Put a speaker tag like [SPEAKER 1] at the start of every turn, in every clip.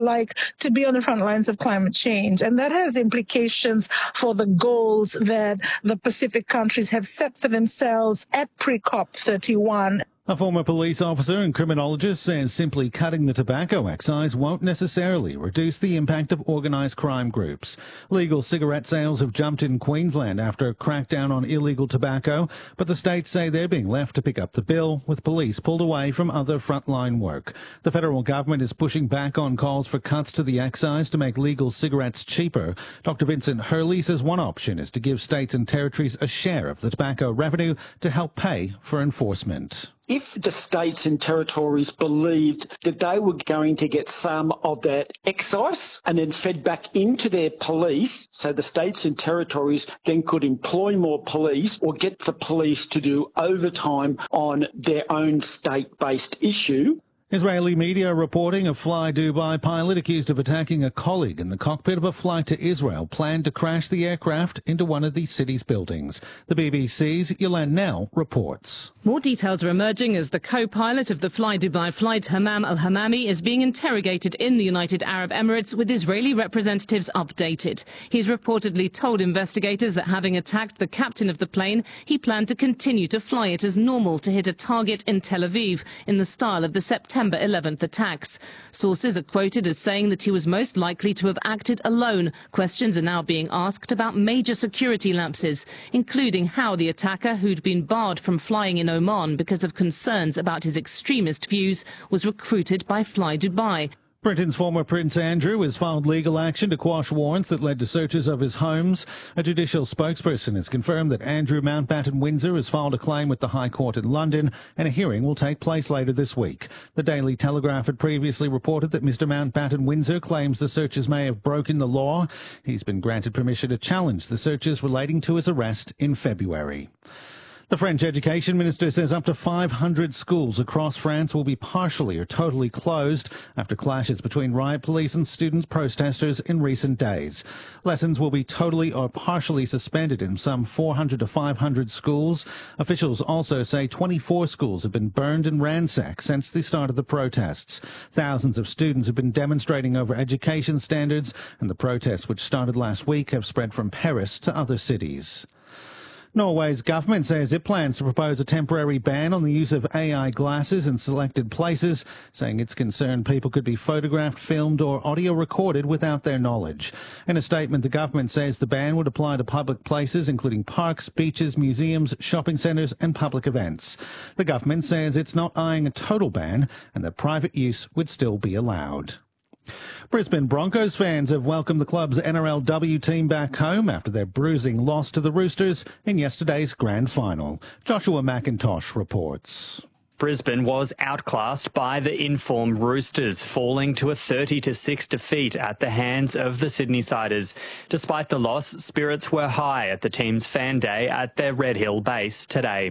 [SPEAKER 1] like to be on the front lines of climate change. And that has implications for the goals that the Pacific countries have set for themselves at pre-COP 31.
[SPEAKER 2] A former police officer and criminologist says simply cutting the tobacco excise won't necessarily reduce the impact of organised crime groups. Legal cigarette sales have jumped in Queensland after a crackdown on illegal tobacco, but the states say they're being left to pick up the bill, with police pulled away from other frontline work. The federal government is pushing back on calls for cuts to the excise to make legal cigarettes cheaper. Dr. Vincent Hurley says one option is to give states and territories a share of the tobacco revenue to help pay for enforcement.
[SPEAKER 3] If the states and territories believed that they were going to get some of that excise and then fed back into their police, so the states and territories then could employ more police or get the police to do overtime on their own state-based issue.
[SPEAKER 2] Israeli media are reporting a Fly Dubai pilot accused of attacking a colleague in the cockpit of a flight to Israel planned to crash the aircraft into one of the city's buildings. The BBC's Yolande Nell reports.
[SPEAKER 4] More details are emerging as the co-pilot of the Fly Dubai flight, Hammam Al-Hammami, is being interrogated in the United Arab Emirates, with Israeli representatives updated. He's reportedly told investigators that having attacked the captain of the plane, he planned to continue to fly it as normal to hit a target in Tel Aviv in the style of the September 11th attacks. Sources are quoted as saying that he was most likely to have acted alone. Questions are now being asked about major security lapses, including how the attacker, who'd been barred from flying in Oman because of concerns about his extremist views, was recruited by Fly Dubai.
[SPEAKER 2] Britain's former Prince Andrew has filed legal action to quash warrants that led to searches of his homes. A judicial spokesperson has confirmed that Andrew Mountbatten-Windsor has filed a claim with the High Court in London, and a hearing will take place later this week. The Daily Telegraph had previously reported that Mr Mountbatten-Windsor claims the searches may have broken the law. He's been granted permission to challenge the searches relating to his arrest in February. The French Education Minister says up to 500 schools across France will be partially or totally closed after clashes between riot police and student protesters in recent days. Lessons will be totally or partially suspended in some 400 to 500 schools. Officials also say 24 schools have been burned and ransacked since the start of the protests. Thousands of students have been demonstrating over education standards, and the protests, which started last week, have spread from Paris to other cities. Norway's government says it plans to propose a temporary ban on the use of AI glasses in selected places, saying it's concerned people could be photographed, filmed or audio recorded without their knowledge. In a statement, the government says the ban would apply to public places, including parks, beaches, museums, shopping centres and public events. The government says it's not eyeing a total ban and that private use would still be allowed. Brisbane Broncos fans have welcomed the club's NRLW team back home after their bruising loss to the Roosters in yesterday's grand final. Joshua McIntosh reports.
[SPEAKER 5] Brisbane was outclassed by the informed Roosters, falling to a 30-6 defeat at the hands of the Sydney Siders. Despite the loss, spirits were high at the team's fan day at their Red Hill base today.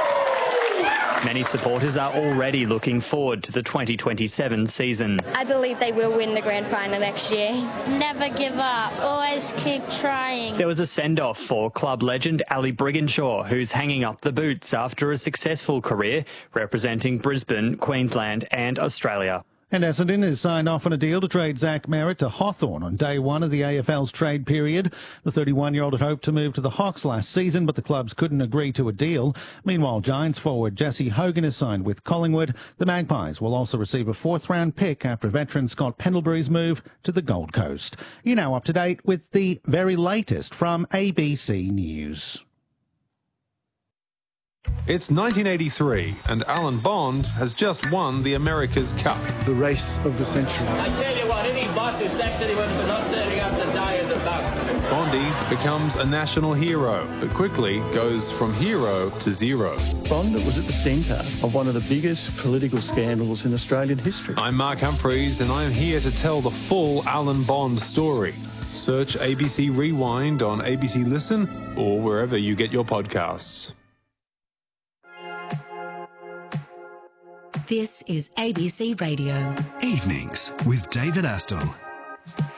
[SPEAKER 5] Many supporters are already looking forward to the 2027 season.
[SPEAKER 6] I believe they will win the grand final next year.
[SPEAKER 7] Never give up. Always keep trying.
[SPEAKER 5] There was a send-off for club legend Ali Brigginshaw, who's hanging up the boots after a successful career representing Brisbane, Queensland and Australia.
[SPEAKER 2] And Essendon has signed off on a deal to trade Zach Merritt to Hawthorn on day one of the AFL's trade period. The 31-year-old had hoped to move to the Hawks last season, but the clubs couldn't agree to a deal. Meanwhile, Giants forward Jesse Hogan has signed with Collingwood. The Magpies will also receive a fourth-round pick after veteran Scott Pendlebury's move to the Gold Coast. You're now up to date with the very latest from ABC News.
[SPEAKER 8] It's 1983 and Alan Bond has just won the America's Cup.
[SPEAKER 9] The race of the century.
[SPEAKER 10] I tell you what, any boss who sacks anyone for not turning up to die is a bug.
[SPEAKER 8] Bondy becomes a national hero, but quickly goes from hero to zero.
[SPEAKER 9] Bond was at the centre of one of the biggest political scandals in Australian history.
[SPEAKER 8] I'm Mark Humphreys and I'm here to tell the full Alan Bond story. Search ABC Rewind on ABC Listen or wherever you get your podcasts.
[SPEAKER 11] This is ABC Radio.
[SPEAKER 12] Evenings with David Astle.